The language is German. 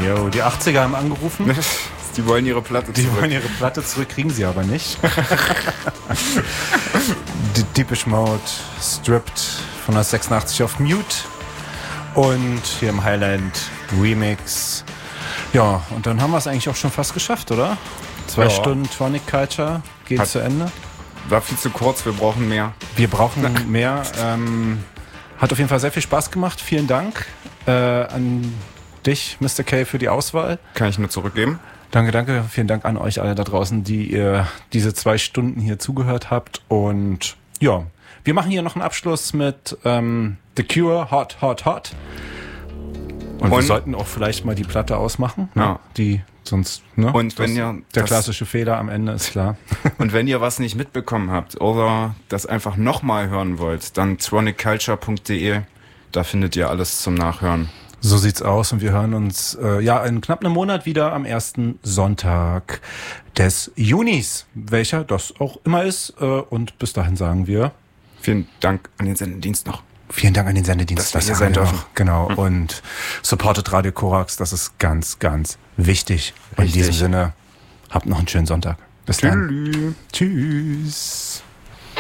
Jo, die 80er haben angerufen. Die wollen ihre Platte zurück. Die wollen ihre Platte zurück, kriegen sie aber nicht. Depeche Mode, Stripped von der 86 auf Mute. Und hier im Highland Remix. Ja, und dann haben wir es eigentlich auch schon fast geschafft, oder? 2 Stunden Tronic Culture geht zu Ende. War viel zu kurz, wir brauchen mehr. Wir brauchen mehr. Hat auf jeden Fall sehr viel Spaß gemacht. Vielen Dank an dich, Mr. K, für die Auswahl. Kann ich nur zurückgeben. Danke. Vielen Dank an euch alle da draußen, die ihr diese 2 Stunden hier zugehört habt. Und ja, wir machen hier noch einen Abschluss mit The Cure, Hot, Hot, Hot. Und wir sollten auch vielleicht mal die Platte ausmachen. Ne? Ja. Die sonst, ne? Und wenn ihr der klassische Fehler am Ende ist klar. Und wenn ihr was nicht mitbekommen habt oder das einfach nochmal hören wollt, dann tronicculture.de, da findet ihr alles zum Nachhören. So sieht's aus und wir hören uns in knapp einem Monat wieder am ersten Sonntag des Junis, welcher das auch immer ist. Und bis dahin sagen wir vielen Dank an den Sendedienst noch. Vielen Dank an den Sendedienst, dass wir hier sein dürfen. Genau. Und supportet Radio Korax, das ist ganz, ganz wichtig. Und in diesem Sinne, habt noch einen schönen Sonntag. Bis dann. Tschüss. Tschüss.